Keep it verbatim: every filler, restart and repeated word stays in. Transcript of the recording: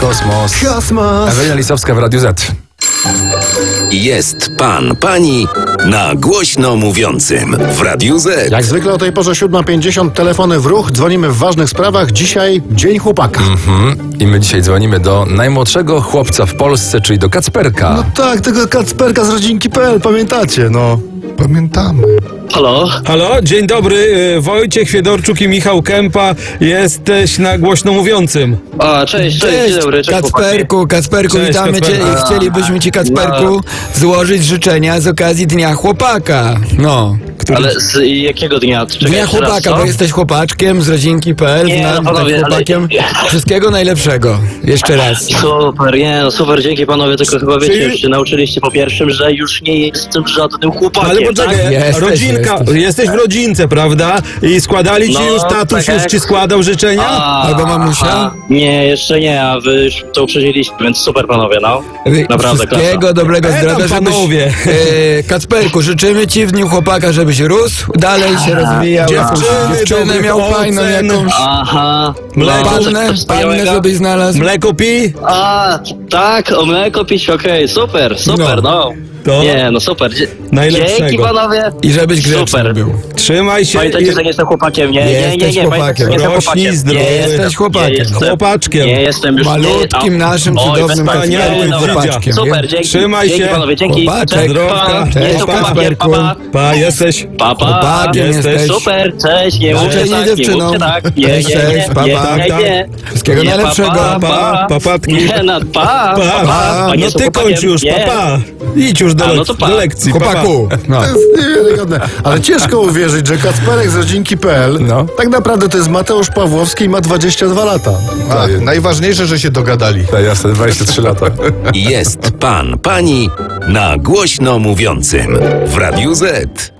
Kosmos. Kosmos. Ewelina Lisowska w Radiu Z. Jest pan, pani na głośno mówiącym w Radiu Z. Jak zwykle o tej porze siódma pięćdziesiąt, telefony w ruch, dzwonimy w ważnych sprawach. Dzisiaj Dzień Chłopaka. Mhm. I my dzisiaj dzwonimy do najmłodszego chłopca w Polsce, czyli do Kacperka. No tak, tego Kacperka z rodzinki kropka pe el, pamiętacie, no. Pamiętamy. Halo? Halo, dzień dobry, Wojciech Fiedorczuk i Michał Kępa. Jesteś na głośno mówiącym. A, cześć, cześć, dzień dobry, cześć Kacperku, Kacperku, Cześć, witamy Kacperku. Cię i chcielibyśmy Ci, Kacperku, złożyć życzenia z okazji Dnia Chłopaka. No. chłopaki. Ale z jakiego dnia? Czekaj, Dnia jeszcze raz, Chłopaka, co? bo jesteś chłopaczkiem z rodzinki kropka pe el, Nie, znanym no panowie, tak chłopakiem. ale- Wszystkiego najlepszego. Jeszcze raz. Super, nie, no super, dzięki panowie, tylko chyba wiecie, Czyli- już się nauczyliście po pierwszym, że już nie jestem żadnym chłopakiem, Ale poczekaj, tak? Jesteś, rodzinka, jesteś. jesteś w rodzince, prawda? I składali ci No, już, tatuś tak już jak- ci składał życzenia? A, Albo mamusia? a, Nie, jeszcze nie, a wy już to uprzedziliście, więc super panowie, no. Naprawdę, Wszystkiego klasa. dobrego E, tam zdrowia, żebyś... panowie. E, Kacperku, życzymy Ci w Dniu Chłopaka, żebyś rósł, dalej się rozwijał. Dziewczyny, Dziewczynę dobrych miał fajną ocen. jakąś. Aha, Mleko, no, Pannę, coś wspaniałego. pannę żebyś znalazł. Mleko pij? A, tak, o mleko pić, okej, super, super, no. To Nie, no super. Dzie- najlepszego. Dzięki panowie. I żebyś grzeczny Super. był. Trzymaj się Pamiętajcie, i że nie jestem chłopakiem. Nie, nie, nie, Jesteś nie. Pamiętajcie, że nie jestem chłopakiem. chłopakiem. Rośnij zdrowy. Nie jestem, Jesteś chłopakiem. Nie jestem, Chłopaczkiem. nie jestem już. Malutkim nie, naszym Oj, cudownym bez pani, Kacperku, nie, dobra. chłopaczkiem. Super, dzięki. Trzymaj dzięki się. panowie, dzięki. Chłopaczek. Cześć, Zdrowka. pa. Cześć, Nie jestem chłopakiem, Kacperku. pa, Pa, jesteś. pa. Pa, pa. Chłopakiem Jesteś. jesteś. Super, cześć, nie Życzę mówcie nie tak, nie dziewczyną. mówcie tak. Nie, nie, Cześć, nie, cześć, pa, nie, pa. nie, nie. Wszystkiego Nie, najlepszego. Pa, pa, Pa, papatki. Nie, no, pa, pa, Pa, pa. no Nie jestem ty chłopakiem. kończ już, Nie. papa. Idź już do, A, no lek- to pa. do lekcji, papa. Chłopaku. No. To jest niewiarygodne. Ale ciężko uwierzyć, że Kacperek z rodzinki kropka pe el No. tak naprawdę to jest Mateusz Pawłowski i ma dwadzieścia dwa lata. A, najważniejsze, że się dogadali. Ja jestem dwadzieścia trzy lata. Jest pan, pani na głośno mówiącym w Radiu Z.